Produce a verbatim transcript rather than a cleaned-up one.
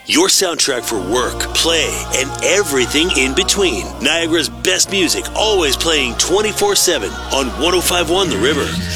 Your soundtrack for work, play, and everything in between. Niagara's best music, always playing twenty-four seven on one oh five point one The River.